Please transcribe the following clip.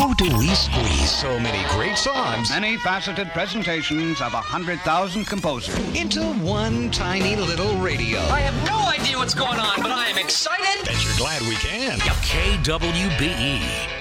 How do we squeeze so many great songs, Many faceted presentations of 100,000 composers, into one tiny little radio? I have no idea what's going on, but I am excited. Bet you're glad we can. KWBE